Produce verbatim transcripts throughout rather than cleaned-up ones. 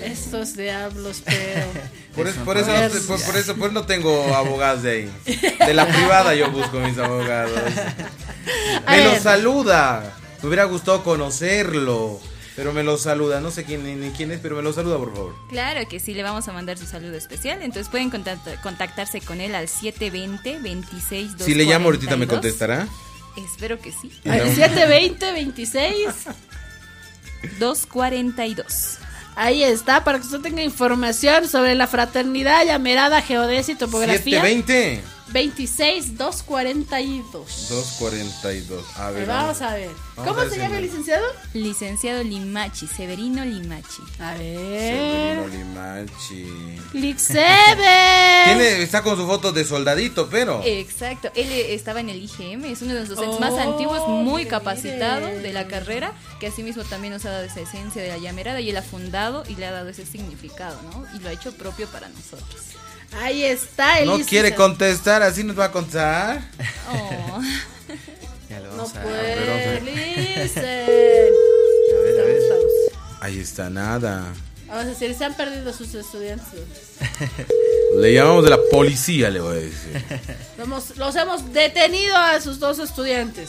Estos diablos, pero... Por eso, por, eso no, te- por, por eso, por eso no tengo abogados de ahí. De la privada yo busco mis abogados. A Me ver. lo saluda. Me hubiera gustado conocerlo, pero me lo saluda. No sé quién ni, ni quién es, pero me lo saluda, por favor. Claro que sí, le vamos a mandar su saludo especial. Entonces pueden contact- contactarse con él al siete veinte, veintiséis, doscientos cuarenta y dos. Si le llamo ahorita me contestará. Espero que sí. Al siete veinte, veintiséis. doscientos cuarenta y dos. Ahí está, para que usted tenga información sobre la fraternidad llamerada, geodesia y topografía. siete veinte. veintiséis, doscientos cuarenta y dos. doscientos cuarenta y dos. A ver. Vamos a ver. Vamos ¿Cómo a ver se si llama me- el licenciado? Licenciado Limachi, Severino Limachi. A Severino ver. Limachi. Lixebe. Tiene, está con su foto de soldadito, pero. Exacto, él eh, estaba en el I G M, es uno de los docentes Oh, más antiguos, muy mire, capacitado mire. de la carrera, que asimismo también nos ha dado esa esencia de la llamerada y él ha fundado y le ha dado ese significado, ¿no? Y lo ha hecho propio para nosotros. Ahí está el No licenciado. quiere contestar, así nos va a contestar. Oh. Ya lo No vamos a, a puede, ver, vamos a ver. Licen. A ver, a ver. Estamos. Ahí está, nada. Vamos a decir, se han perdido sus estudiantes. Le llamamos de la policía, le voy a decir. Los, los hemos detenido a sus dos estudiantes.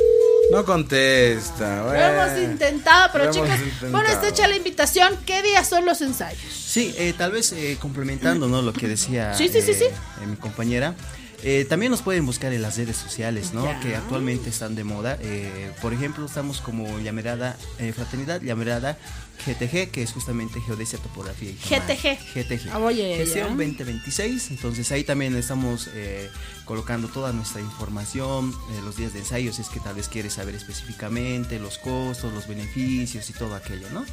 No contesta. Lo bueno. hemos intentado, pero Lo hemos chicos, intentado. bueno, está hecha la invitación. ¿Qué días son los ensayos? Sí, eh, tal vez eh, complementando, ¿no? Lo que decía Sí, sí, sí, eh, sí. eh, mi compañera. Eh, también nos pueden buscar en las redes sociales, ¿no? Ya. Que actualmente están de moda. Eh, por ejemplo, estamos como Llamerada eh, Fraternidad, Llamerada G T G, que es justamente Geodesia, Topografía y G T G. G T G. Ah, oye, Gestión ya. veinte veintiséis. Entonces ahí también estamos eh, colocando toda nuestra información, eh, los días de ensayo, si es que tal vez quieres saber específicamente los costos, los beneficios y todo aquello, ¿no?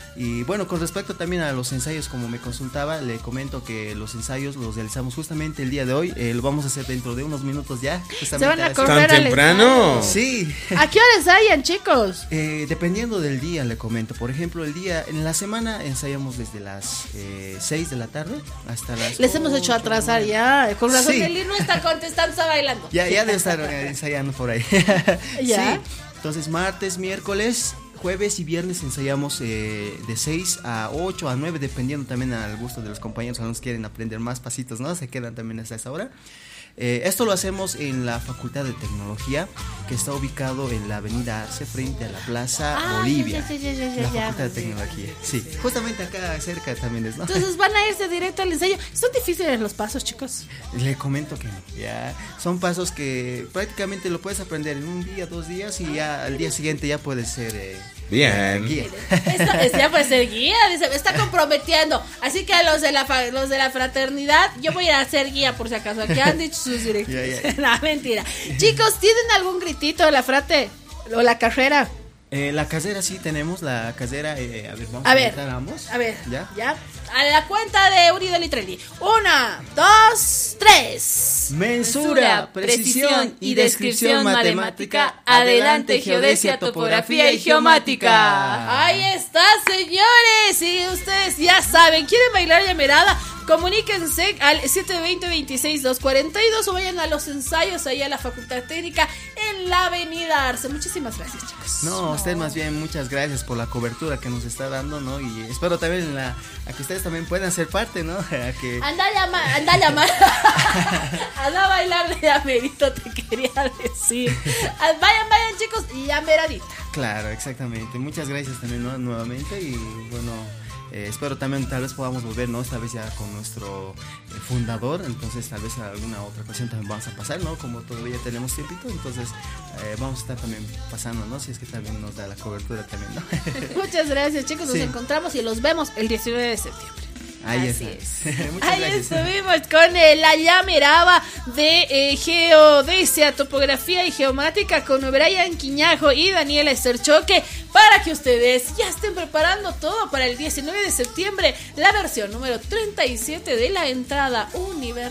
Y bueno, con respecto también a los ensayos, como me consultaba, le comento que los ensayos los realizamos justamente el día de hoy. Eh, lo vamos a hacer dentro de unos minutos ya. justamente van a las- correr. ¿Tan al temprano? Sí. ¿A qué hora ensayan, chicos? Eh, dependiendo del día, le comento. Por ejemplo, el día, en la semana ensayamos desde las eh, seis de la tarde hasta las. Les hemos hecho ocho, atrasar nueve. ya. Con razón, Sí. el Lino está contestando, está bailando. Ya, ya debe estar eh, ensayando por ahí. Ya. Sí. Entonces, martes, miércoles, jueves y viernes ensayamos eh, de seis a ocho a nueve, dependiendo también al gusto de los compañeros. Algunos quieren aprender más pasitos, ¿no? Se quedan también hasta esa hora. Eh, esto lo hacemos en la Facultad de Tecnología, que está ubicado en la Avenida Arce, frente a la Plaza Ah, Bolivia. ya, ya, ya, ya, la ya, Facultad de ya. Tecnología. Sí, justamente acá cerca también es, ¿no? Entonces van a irse directo al ensayo. Son difíciles los pasos, chicos. Le comento que no, ya son pasos que prácticamente lo puedes aprender en un día, dos días y ya al día siguiente ya puedes ser eh, Bien. guía. Esto es ya pues el guía, dice, me está comprometiendo. Así que a los de la fa- los de la fraternidad, yo voy a ser guía por si acaso. Aquí han dicho sus directivos. Ya, ya. No, mentira. Chicos, ¿tienen algún gritito de la frate? O la carrera. Eh, la casera sí tenemos, la casera, eh, a ver, vamos a, A ver, invitar a ambos. A ver, ¿Ya? ¿ya? A la cuenta de Uri de Litrelli. Una, dos, tres. Mensura, precisión y descripción matemática. Adelante, geodesia, topografía y geomática. Ahí está, señores. Y ustedes ya saben, ¿quieren bailar llamerada? Comuníquense al siete veinte, veintiséis, doscientos cuarenta y dos o vayan a los ensayos ahí a la Facultad Técnica en la Avenida Arce. Muchísimas gracias, chicos. No, usted más bien, muchas gracias por la cobertura que nos está dando, ¿no? Y espero también la, a que ustedes también puedan ser parte, ¿no? A que... Anda a llamar, anda a llamar. Anda a bailar de llamerito, te quería decir. Vayan, vayan, chicos, y llameradita. Claro, exactamente. Muchas gracias también, ¿no? Nuevamente y bueno... Eh, espero también tal vez podamos volver, ¿no? Esta vez ya con nuestro eh, fundador, entonces tal vez a alguna otra ocasión también vamos a pasar, ¿no? Como todavía tenemos tiempito, entonces eh, vamos a estar también pasando, ¿no? Si es que también nos da la cobertura también, ¿no? Muchas gracias, chicos, nos Sí. encontramos y los vemos el diecinueve de septiembre. Ahí Así está. Muchas Ahí gracias. estuvimos con eh, la llameraba de eh, geodesia, topografía y geomática con Brian Quiñajo y Daniela Esterchoque para que ustedes ya estén preparando todo para el diecinueve de septiembre, la versión número treinta y siete de la entrada universal.